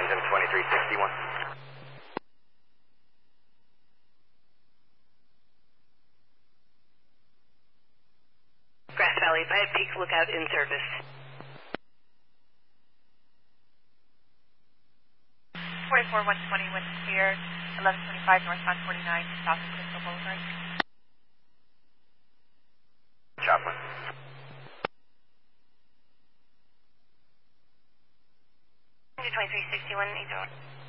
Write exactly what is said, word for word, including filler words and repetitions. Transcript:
Wyndham twenty-three sixty-one. Grass Valley, Five Peaks Lookout in service. forty-four one twenty, wind clear, eleven twenty-five northbound forty-nine, south of Crystal Boulevard. Joplin. twenty-three sixty-one, eight zero one.